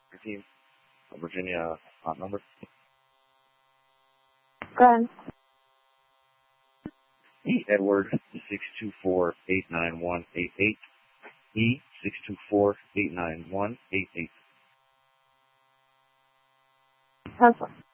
Team, Virginia hot number. Go ahead. E. Edward 624-89188. E. 624-89188. How's